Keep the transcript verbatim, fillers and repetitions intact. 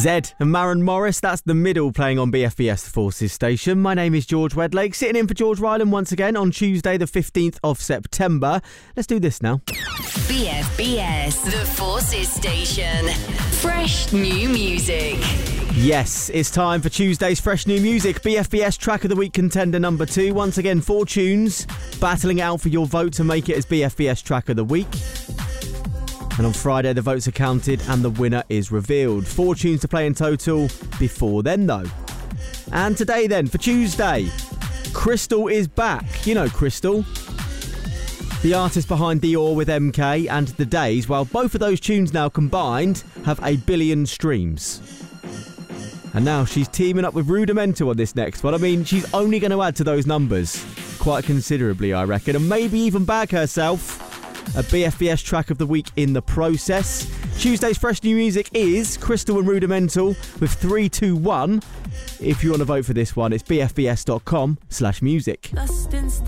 Zed and Maren Morris, that's The Middle, playing on B F B S, the Forces station. My name is George Wedlake, sitting in for George Ryland once again on Tuesday the fifteenth of September. Let's do this now. B F B S, the Forces station. Fresh new music. Yes, it's time for Tuesday's Fresh New Music. B F B S Track of the Week contender number two. Once again, four tunes battling it out for your vote to make it as B F B S Track of the Week. And on Friday, the votes are counted and the winner is revealed. Four tunes to play in total before then, though. And today, then, for Tuesday, Crystal is back. You know Crystal, the artist behind Dior with M K and The Days. Well, both of those tunes now combined have a billion streams. And now she's teaming up with Rudimental on this next one. I mean, she's only going to add to those numbers quite considerably, I reckon, and maybe even bag herself a B F B S Track of the Week in the process. Tuesday's Fresh New Music is Crystal and Rudimental with three two one. If you want to vote for this one, it's bfbs.com slash music.